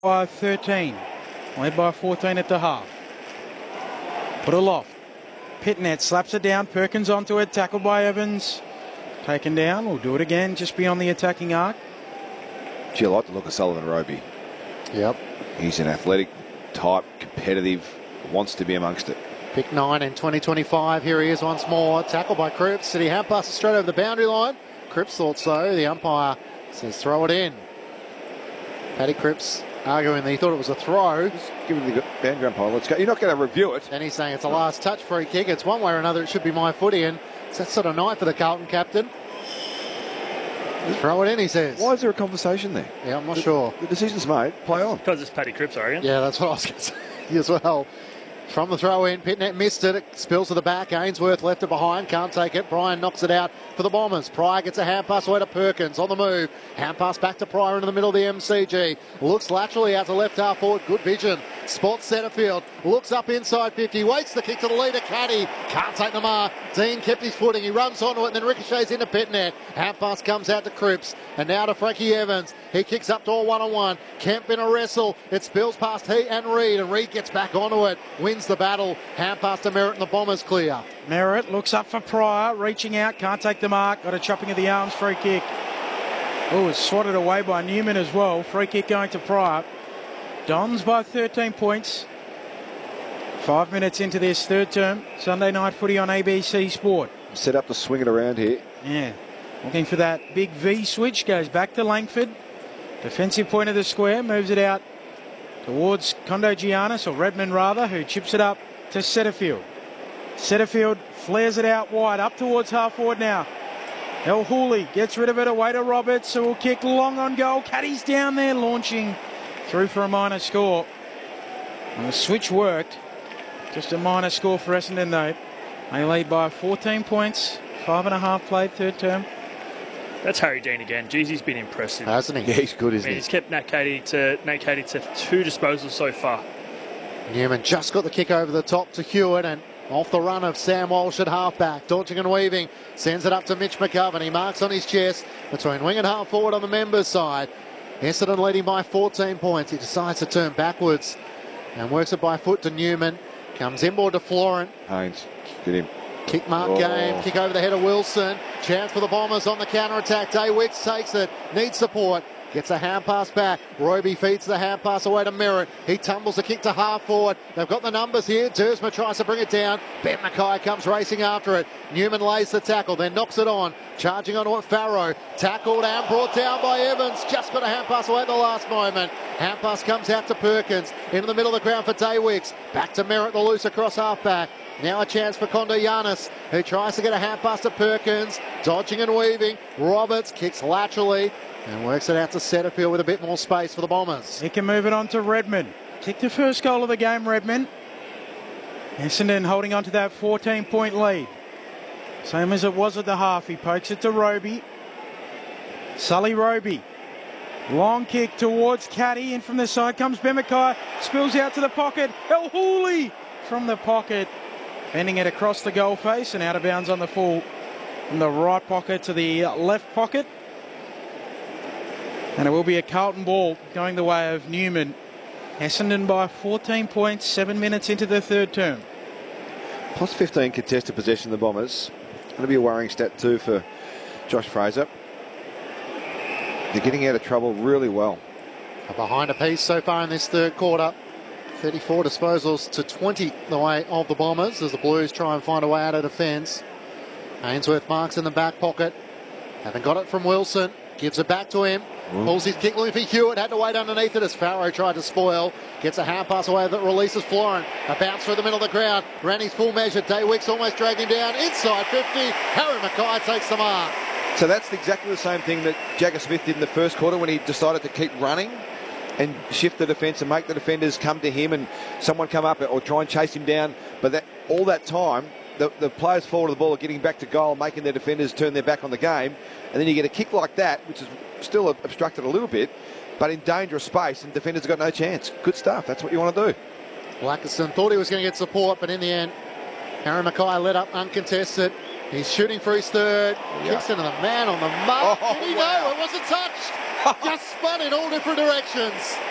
by 13. Led by 14 at the half. Put aloft. Pitnet slaps it down. Perkins onto it. Tackled by Evans. Taken down. We'll do it again just beyond the attacking arc. Gee, I like the look of Sullivan Roby. Yep. He's an athletic type, competitive, wants to be amongst it. Pick 9 in 2025. Here he is once more. Tackled by Cripps. City hand passes straight over the boundary line. Cripps thought so. The umpire says throw it in. Paddy Cripps arguing that he thought it was a throw. Just give him the boundary umpire. Let's go. You're not going to review it. And he's saying it's a last touch free kick. It's one way or another. It should be my footy. And it's that sort of night for the Carlton captain. Throw it in, he says. Why is there a conversation there? Yeah, I'm not sure. The decision's made. Play on. Because it's Paddy Cripps, I reckon. Yeah, that's what I was going to say as well. From the throw in, Pitnet missed it. It spills to the back. Ainsworth left it behind. Can't take it. Bryan knocks it out for the Bombers. Pryor gets a hand pass away to Perkins on the move. Hand pass back to Pryor into the middle of the MCG. Looks laterally out to left half forward. Good vision. Spots Setterfield. Looks up inside 50. Waits the kick to the leader. Caddy can't take the mark. Dean kept his footing. He runs onto it and then ricochets into Pitnet. Hand pass comes out to Cripps. And now to Frankie Evans. He kicks up to a one-on-one. Kemp in a wrestle. It spills past he and Reid. And Reid gets back onto it. Wins the battle. Hand pass to Merritt and the Bombers clear. Merritt looks up for Pryor. Reaching out. Can't take the mark. Got a chopping of the arms. Free kick. Oh, it's swatted away by Newman as well. Free kick going to Pryor. Dons by 13 points. 5 minutes into this third term. Sunday night footy on ABC Sport. Set up to swing it around here. Yeah. Looking for that big V switch. Goes back to Langford. Defensive point of the square. Moves it out towards Kondogiannis, or Redmond rather, who chips it up to Setterfield. Setterfield flares it out wide. Up towards half forward now. El Hooley gets rid of it away to Roberts, who will kick long on goal. Caddy's down there launching through for a minor score. And the switch worked. Just a minor score for Essendon though. They lead by 14 points. 5.5 played third term. That's Harry Dean again. Jeez, he's been impressive. Hasn't he? Yeah, he's good, isn't he? He's kept Nat Cady to 2 disposals so far. Newman just got the kick over the top to Hewitt and off the run of Sam Walsh at halfback. Dodging and weaving. Sends it up to Mitch McGovern. He marks on his chest between wing and half forward on the members' side. Essendon leading by 14 points. He decides to turn backwards and works it by foot to Newman. Comes inboard to Florent. Haynes, get him. Kick mark game. Kick over the head of Wilson. Chance for the Bombers on the counter-attack. Daywicks takes it. Needs support. Gets a hand pass back. Roby feeds the hand pass away to Merritt. He tumbles the kick to half forward. They've got the numbers here. Dersma tries to bring it down. Ben Mackay comes racing after it. Newman lays the tackle, then knocks it on. Charging onto it, Farrow. Tackled and brought down by Evans. Just got a hand pass away at the last moment. Hand pass comes out to Perkins. Into the middle of the ground for Daywicks. Back to Merritt, the loose across halfback. Now a chance for Kondogiannis, who tries to get a hand pass to Perkins. Dodging and weaving. Roberts kicks laterally and works it out to Setterfield with a bit more space for the Bombers. He can move it on to Redmond. Kicked the first goal of the game, Redmond. Essendon holding on to that 14-point lead. Same as it was at the half. He pokes it to Roby. Sully Roby. Long kick towards Caddy. In from the side comes Ben Mackay. Spills out to the pocket. El Hooley from the pocket. Bending it across the goal face and out of bounds on the full. From the right pocket to the left pocket. And it will be a Carlton ball going the way of Newman. Essendon by 14 points, 7 minutes into the third term. Plus 15 contested possession of the Bombers. Going to be a worrying stat too for Josh Fraser. They're getting out of trouble really well. Behind a piece so far in this third quarter. 34 disposals to 20 the way of the Bombers as the Blues try and find a way out of defence. Ainsworth marks in the back pocket. Haven't got it from Wilson. Gives it back to him. Pulls his kick looking for Hewitt. Had to wait underneath it as Farrow tried to spoil. Gets a hand pass away that releases Florent. A bounce through the middle of the ground. Ran his full measure. Daywicks almost dragged him down. Inside 50. Harry Mackay takes the mark. So that's exactly the same thing that Jagger Smith did in the first quarter when he decided to keep running and shift the defence and make the defenders come to him and someone come up or try and chase him down. But all that time, the players forward of the ball are getting back to goal, making their defenders turn their back on the game. And then you get a kick like that, which is still obstructed a little bit, but in dangerous space, and defenders have got no chance. Good stuff. That's what you want to do. Blackerson thought he was going to get support, but in the end, Harry Mackay led up uncontested. He's shooting for his third. Kicks into the man on the mark. Did he know? It wasn't touched. Just spun in all different directions.